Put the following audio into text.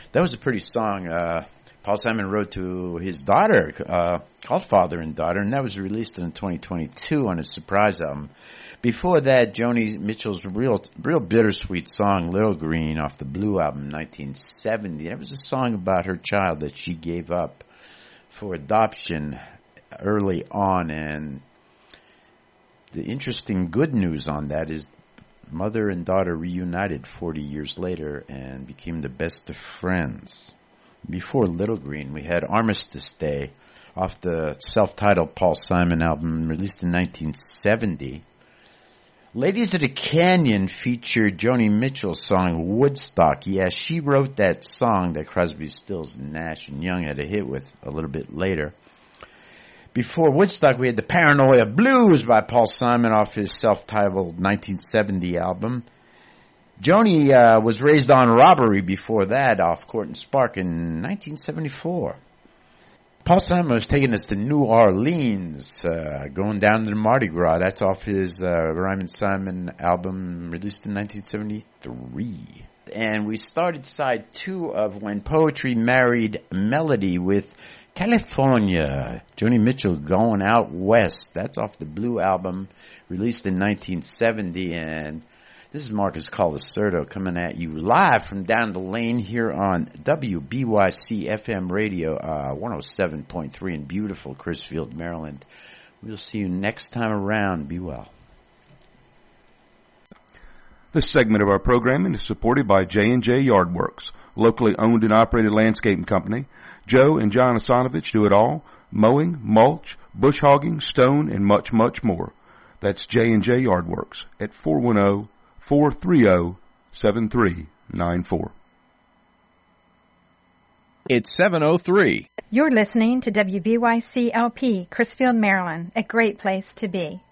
That was a pretty song Paul Simon wrote to his daughter, called Father and Daughter, and that was released in 2022 on his surprise album. Before that, Joni Mitchell's real bittersweet song, Little Green, off the Blue album, 1970. That was a song about her child that she gave up for adoption early on, and the interesting good news on that is mother and daughter reunited 40 years later and became the best of friends. Before Little Green, we had Armistice Day off the self-titled Paul Simon album released in 1970. Ladies of the Canyon featured Joni Mitchell's song Woodstock. Yes, she wrote that song that Crosby, Stills, Nash and Young had a hit with a little bit later. Before Woodstock, we had the Paranoia Blues by Paul Simon off his self-titled 1970 album. Joni was raised on Robbery before that off Court and Spark in 1974. Paul Simon was taking us to New Orleans, going down to the Mardi Gras. That's off his Ryman Simon album released in 1973. And we started side 2 of When Poetry Married Melody with California, Joni Mitchell Going Out West. That's off the Blue album released in 1970. And this is Marcus Colacerto coming at you live from down the lane here on WBYC FM radio, 107.3 in beautiful Crisfield, Maryland. We'll see you next time around. Be well. This segment of our programming is supported by J&J Yardworks, locally owned and operated landscaping company. Joe and John Asanovich do it all: mowing, mulch, bush hogging, stone, and much, much more. That's J&J Yardworks at 410-430-7394. It's 7:03. You're listening to WBYC LP, Crisfield, Maryland, a great place to be.